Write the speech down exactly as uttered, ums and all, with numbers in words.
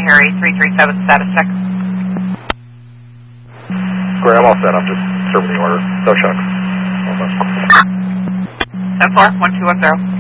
Harry, three three seven, status check. Great, I'm all set. I'm just serving the order. No shucks. ten four, one two one zero.